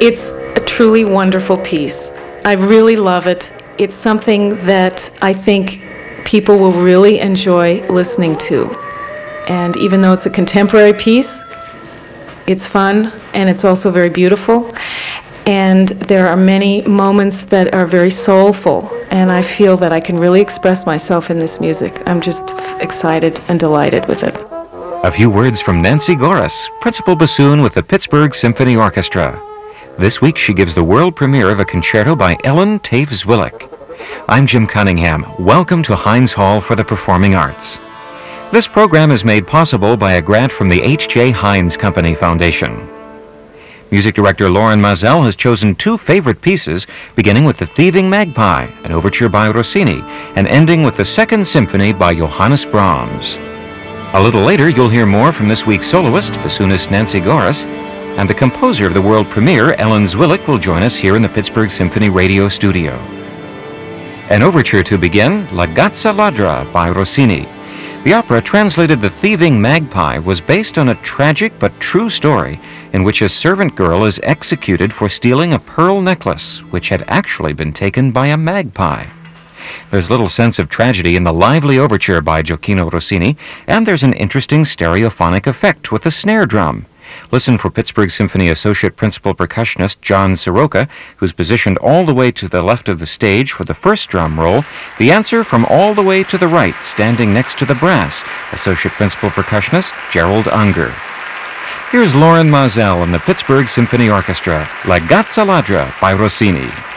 It's a truly wonderful piece. I really love it. It's something that I think people will really enjoy listening to. And even though it's a contemporary piece, it's fun and it's also very beautiful. And there are many moments that are very soulful, and I feel that I can really express myself in this music. I'm just excited and delighted with it. A few words from Nancy Goris, principal bassoon with the Pittsburgh Symphony Orchestra. This week she gives the world premiere of a concerto by Ellen Taves-Willick. I'm Jim Cunningham. Welcome to Heinz Hall for the Performing Arts. This program is made possible by a grant from the H.J. Heinz Company Foundation. Music director Loren Maazel has chosen two favorite pieces, beginning with The Thieving Magpie, an overture by Rossini, and ending with the Second Symphony by Johannes Brahms. A little later, you'll hear more from this week's soloist, bassoonist Nancy Goris, and the composer of the world premiere, Ellen Zwillick, will join us here in the Pittsburgh Symphony Radio studio. An overture to begin, La Gazza Ladra by Rossini. The opera, translated The Thieving Magpie, was based on a tragic but true story in which a servant girl is executed for stealing a pearl necklace, which had actually been taken by a magpie. There's little sense of tragedy in the lively overture by Gioacchino Rossini, and there's an interesting stereophonic effect with the snare drum. Listen for Pittsburgh Symphony Associate Principal Percussionist John Soroka, who's positioned all the way to the left of the stage for the first drum roll, the answer from all the way to the right, standing next to the brass, Associate Principal Percussionist Gerald Unger. Here's Loren Maazel and the Pittsburgh Symphony Orchestra, La Gazza Ladra by Rossini.